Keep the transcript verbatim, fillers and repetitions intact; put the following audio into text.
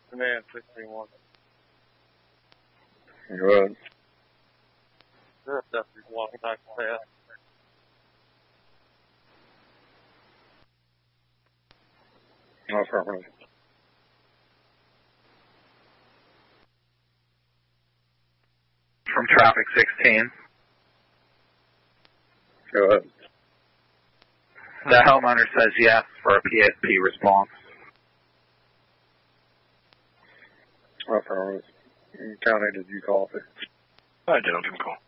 Command sixteen one. Go ahead. Sure, Deputy walking back fast. No, affirmative. From traffic sixteen. Go ahead. The homeowner says yes for a P S P response. Affirmative. County, did you call it? I did. I'll give him a call.